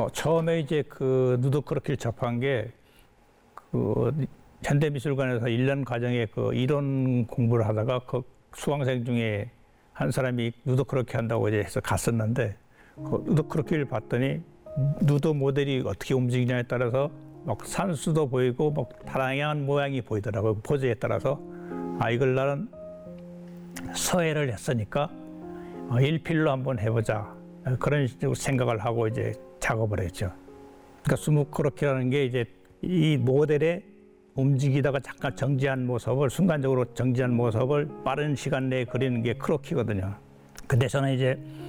처음에 이제 그 누드 크로키를 접한 게 그 현대미술관에서 1년 과정에 그 이론 공부를 하다가 그 수강생 중에 한 사람이 누드 크로키 한다고 이제 해서 갔었는데 그 누드 크로키를 봤더니 누드 모델이 어떻게 움직이냐에 따라서 막 산수도 보이고 막 다양한 모양이 보이더라고요. 포즈에 따라서 이걸 나는 서예를 했으니까 일필로 한번 해보자 그런 생각을 하고 이제 작업을 했죠. 그러니까 스무 크로키라는 게 이제 이 모델의 움직이다가 잠깐 정지한 모습을 순간적으로 정지한 모습을 빠른 시간 내에 그리는 게 크로키거든요. 근데 저는 이제